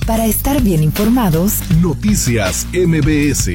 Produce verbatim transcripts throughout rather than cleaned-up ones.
Para estar bien informados, Noticias M B S.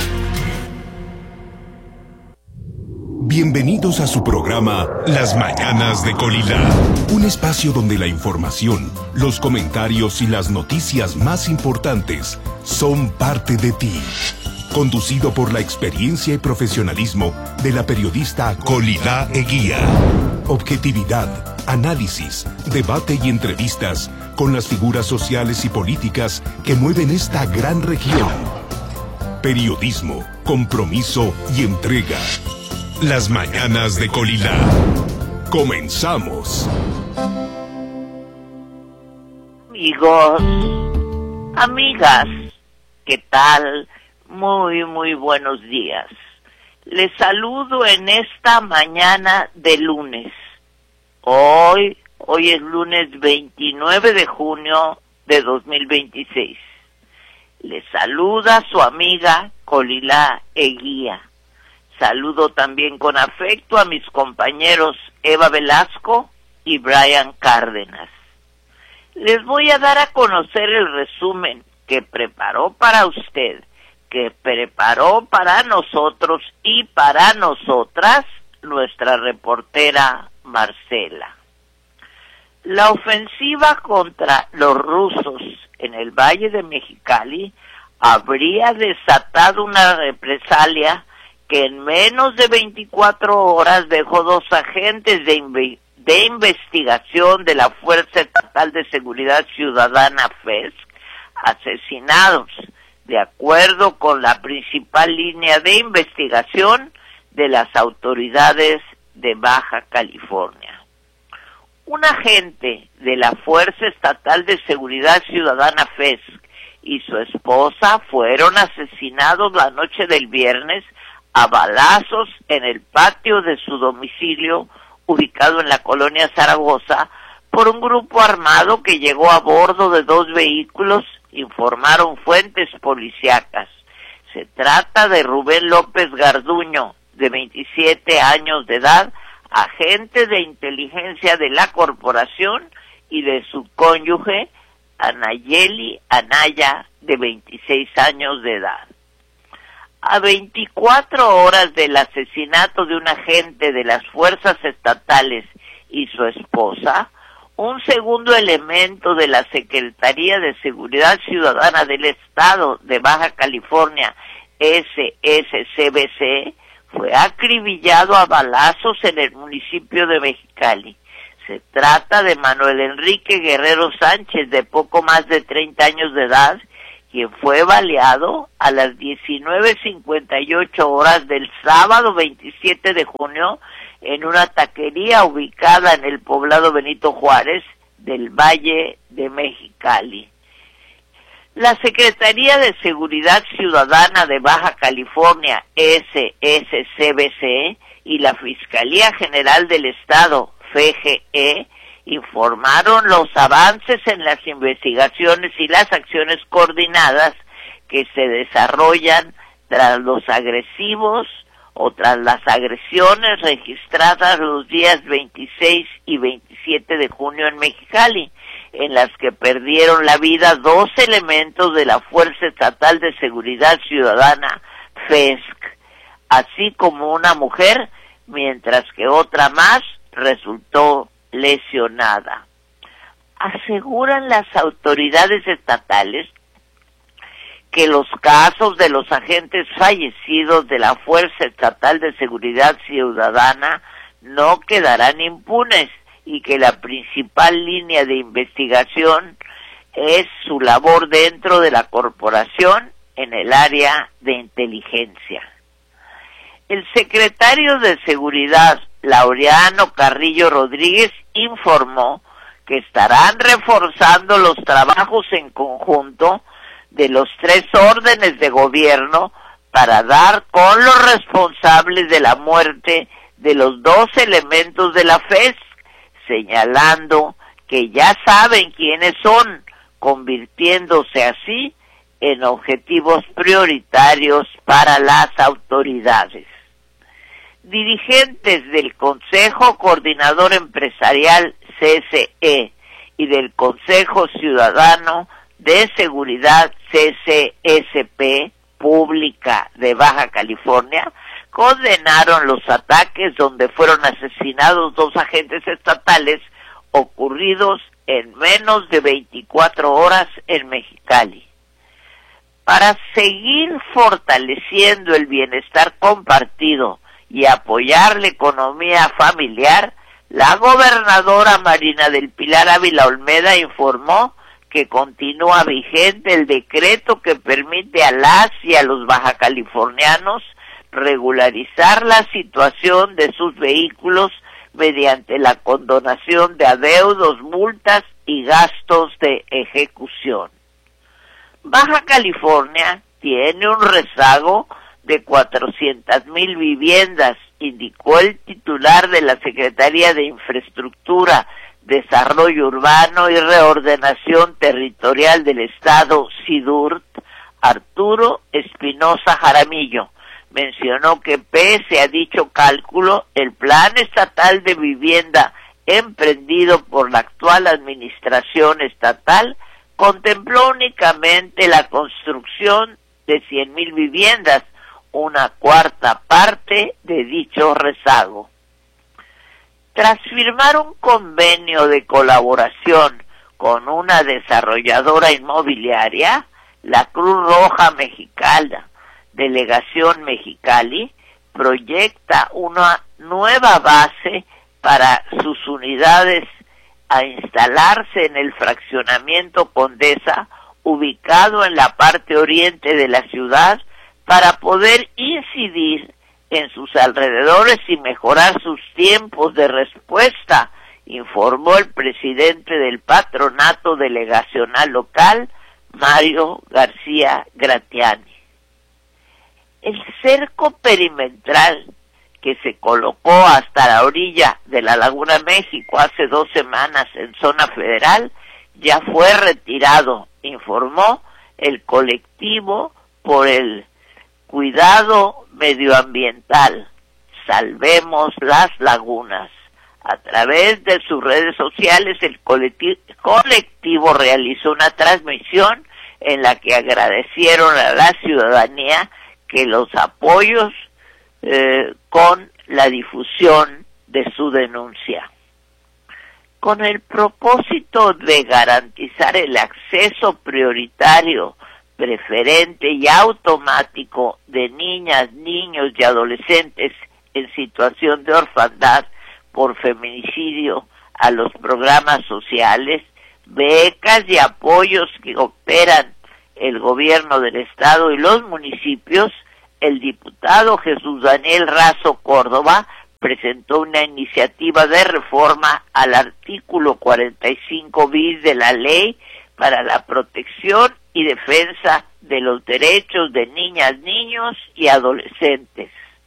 Bienvenidos a su programa Las Mañanas de Colila, un espacio donde la información, los comentarios y las noticias más importantes son parte de ti. Conducido por la experiencia y profesionalismo de la periodista Colila Eguía. Objetividad, análisis, debate y entrevistas con las figuras sociales y políticas que mueven esta gran región. Periodismo, compromiso y entrega. Las Mañanas de Colila. Comenzamos. Amigos, amigas, ¿qué tal? Muy, muy buenos días. Les saludo en esta mañana de lunes. Hoy, hoy es lunes veintinueve de junio de dos mil veintiséis. Les saluda su amiga Colila Eguía. Saludo también con afecto a mis compañeros Eva Velasco y Brian Cárdenas. Les voy a dar a conocer el resumen que preparó para usted, que preparó para nosotros y para nosotras nuestra reportera Marcela. La ofensiva contra los rusos en el Valle de Mexicali habría desatado una represalia que en menos de veinticuatro horas dejó dos agentes de, inve- de investigación de la Fuerza Estatal de Seguridad Ciudadana F E S C asesinados, de acuerdo con la principal línea de investigación de las autoridades de Baja California. Un agente de la Fuerza Estatal de Seguridad Ciudadana F E S C y su esposa fueron asesinados la noche del viernes a balazos en el patio de su domicilio, ubicado en la colonia Zaragoza, por un grupo armado que llegó a bordo de dos vehículos, informaron fuentes policíacas. Se trata de Rubén López Garduño, de veintisiete años de edad, agente de inteligencia de la corporación, y de su cónyuge, Anayeli Anaya, de veintiséis años de edad. A veinticuatro horas del asesinato de un agente de las fuerzas estatales y su esposa, un segundo elemento de la Secretaría de Seguridad Ciudadana del Estado de Baja California, S S C B C, fue acribillado a balazos en el municipio de Mexicali. Se trata de Manuel Enrique Guerrero Sánchez, de poco más de treinta años de edad, quien fue baleado a las diecinueve cincuenta y ocho horas del sábado veintisiete de junio en una taquería ubicada en el poblado Benito Juárez del Valle de Mexicali. La Secretaría de Seguridad Ciudadana de Baja California, S S C B C, y la Fiscalía General del Estado, F G E, informaron los avances en las investigaciones y las acciones coordinadas que se desarrollan tras los agresivos o tras las agresiones registradas los días veintiséis y veintisiete de junio en Mexicali, en las que perdieron la vida dos elementos de la Fuerza Estatal de Seguridad Ciudadana, F E S C, así como una mujer, mientras que otra más resultó lesionada. Aseguran las autoridades estatales que los casos de los agentes fallecidos de la Fuerza Estatal de Seguridad Ciudadana no quedarán impunes y que la principal línea de investigación es su labor dentro de la corporación en el área de inteligencia. El secretario de Seguridad, Laureano Carrillo Rodríguez, informó que estarán reforzando los trabajos en conjunto de los tres órdenes de gobierno para dar con los responsables de la muerte de los dos elementos de la F E S C, señalando que ya saben quiénes son, convirtiéndose así en objetivos prioritarios para las autoridades. Dirigentes del Consejo Coordinador Empresarial C S E y del Consejo Ciudadano de Seguridad C C S P Pública de Baja California condenaron los ataques donde fueron asesinados dos agentes estatales ocurridos en menos de veinticuatro horas en Mexicali. Para seguir fortaleciendo el bienestar compartido y apoyar la economía familiar, la gobernadora Marina del Pilar Ávila Olmeda informó que continúa vigente el decreto que permite a las y a los bajacalifornianos regularizar la situación de sus vehículos mediante la condonación de adeudos, multas y gastos de ejecución. Baja California tiene un rezago de cuatrocientas mil viviendas, indicó el titular de la Secretaría de Infraestructura, Desarrollo Urbano y Reordenación Territorial del Estado, SIDURT, Arturo Espinosa Jaramillo. Mencionó que pese a dicho cálculo, el Plan Estatal de Vivienda emprendido por la actual administración estatal contempló únicamente la construcción de cien mil viviendas, una cuarta parte de dicho rezago. Tras firmar un convenio de colaboración con una desarrolladora inmobiliaria, la Cruz Roja Mexicana, Delegación Mexicali, proyecta una nueva base para sus unidades a instalarse en el fraccionamiento Condesa, ubicado en la parte oriente de la ciudad, para poder incidir en sus alrededores y mejorar sus tiempos de respuesta, informó el presidente del patronato delegacional local, Mario García Gratiani. El cerco perimetral que se colocó hasta la orilla de la Laguna México hace dos semanas en zona federal ya fue retirado, informó el colectivo por el cuidado medioambiental Salvemos las Lagunas. A través de sus redes sociales, el colectivo, colectivo realizó una transmisión en la que agradecieron a la ciudadanía que los apoyos eh, con la difusión de su denuncia. Con el propósito de garantizar el acceso prioritario, preferente y automático de niñas, niños y adolescentes en situación de orfandad por feminicidio a los programas sociales, becas y apoyos que operan el gobierno del estado y los municipios, el diputado Jesús Daniel Razo Córdoba presentó una iniciativa de reforma al artículo cuarenta y cinco bis de la Ley para la Protección y Defensa de los Derechos de Niñas, Niños y Adolescentes.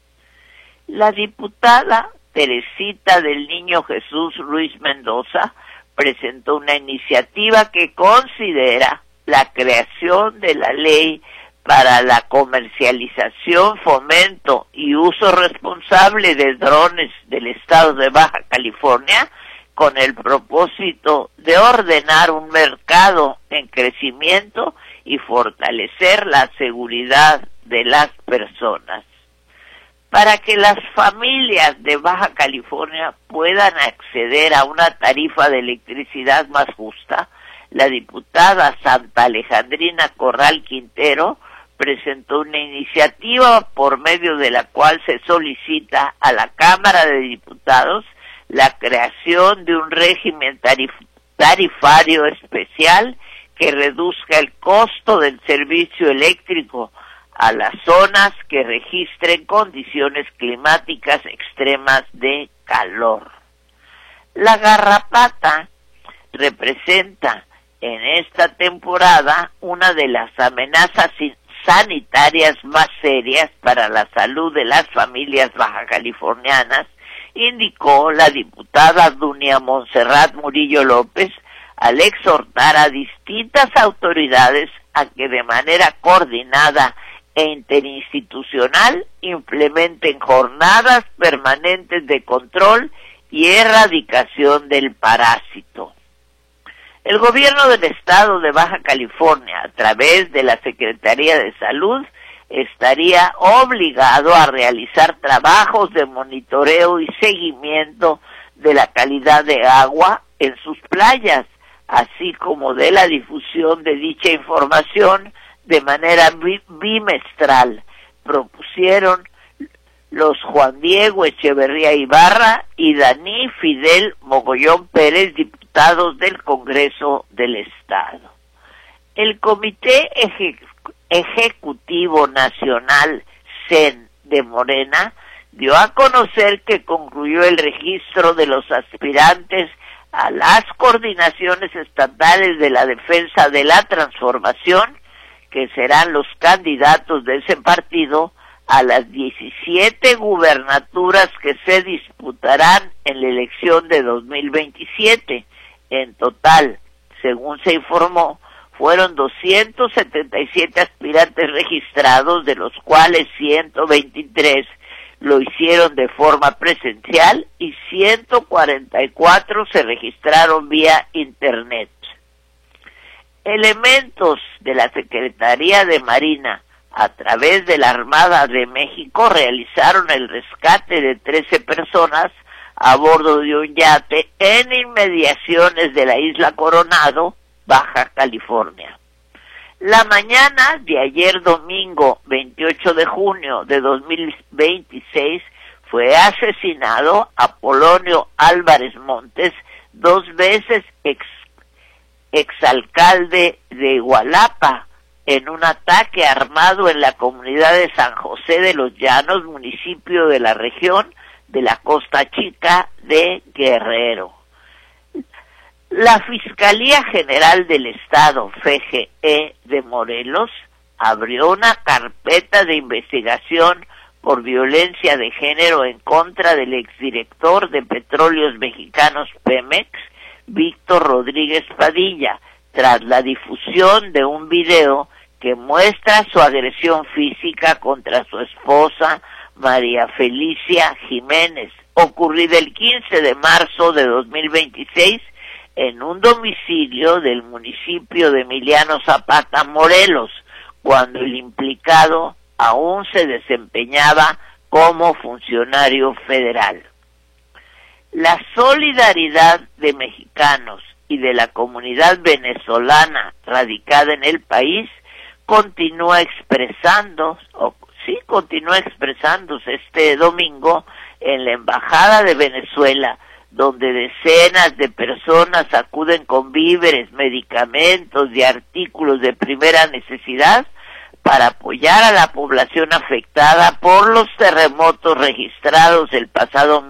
La diputada Teresita del Niño Jesús Ruiz Mendoza presentó una iniciativa que considera la creación de la ley para la comercialización, fomento y uso responsable de drones del estado de Baja California con el propósito de ordenar un mercado en crecimiento y fortalecer la seguridad de las personas. Para que las familias de Baja California puedan acceder a una tarifa de electricidad más justa, la diputada Santa Alejandrina Corral Quintero presentó una iniciativa por medio de la cual se solicita a la Cámara de Diputados la creación de un régimen tarif- tarifario especial que reduzca el costo del servicio eléctrico a las zonas que registren condiciones climáticas extremas de calor. La garrapata representa en esta temporada una de las amenazas sanitarias más serias para la salud de las familias bajacalifornianas, indicó la diputada Dunia Montserrat Murillo López al exhortar a distintas autoridades a que de manera coordinada e interinstitucional implementen jornadas permanentes de control y erradicación del parásito. El gobierno del estado de Baja California, a través de la Secretaría de Salud, estaría obligado a realizar trabajos de monitoreo y seguimiento de la calidad de agua en sus playas, así como de la difusión de dicha información de manera bimestral, propusieron los Juan Diego Echeverría Ibarra y Dani Fidel Mogollón Pérez, diputados del Congreso del Estado. El Comité Eje- Ejecutivo Nacional C E N de Morena dio a conocer que concluyó el registro de los aspirantes a las coordinaciones estatales de la defensa de la transformación, que serán los candidatos de ese partido a las diecisiete gubernaturas que se disputarán en la elección de dos mil veintisiete. En total, según se informó, fueron doscientos setenta y siete aspirantes registrados, de los cuales ciento veintitrés lo hicieron de forma presencial y ciento cuarenta y cuatro se registraron vía internet. Elementos de la Secretaría de Marina, a través de la Armada de México, realizaron el rescate de trece personas a bordo de un yate en inmediaciones de la isla Coronado, Baja California. La mañana de ayer domingo veintiocho de junio de dos mil veintiséis fue asesinado Apolonio Álvarez Montes, dos veces ex, exalcalde de Igualapa, en un ataque armado en la comunidad de San José de los Llanos, municipio de la región de la Costa Chica de Guerrero. La Fiscalía General del Estado, F G E, de Morelos, abrió una carpeta de investigación por violencia de género en contra del exdirector de Petróleos Mexicanos Pemex, Víctor Rodríguez Padilla, tras la difusión de un video que muestra su agresión física contra su esposa, María Felicia Jiménez, ocurrida el quince de marzo de dos mil veintiséis en un domicilio del municipio de Emiliano Zapata, Morelos, cuando el implicado aún se desempeñaba como funcionario federal. La solidaridad de mexicanos y de la comunidad venezolana radicada en el país continúa expresando, o sí continúa expresándose este domingo en la Embajada de Venezuela, donde decenas de personas acuden con víveres, medicamentos y artículos de primera necesidad para apoyar a la población afectada por los terremotos registrados el pasado